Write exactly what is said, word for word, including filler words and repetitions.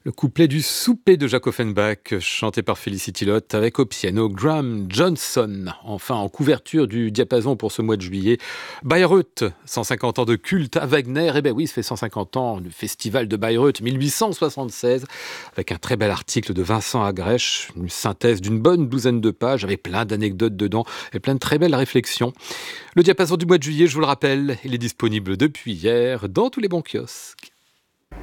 Le couplet du souper de Jacques Offenbach, chanté par Felicity Lott avec au piano Graham Johnson. Enfin, en couverture du diapason pour ce mois de juillet, Bayreuth, cent cinquante ans de culte à Wagner. Eh bien oui, ça fait cent cinquante ans, le festival de Bayreuth, mille huit cent soixante-seize, avec un très bel article de Vincent Agrèche, une synthèse d'une bonne douzaine de pages, avec plein d'anecdotes dedans et plein de très belles réflexions. Le diapason du mois de juillet, je vous le rappelle, il est disponible depuis hier dans tous les bons kiosques.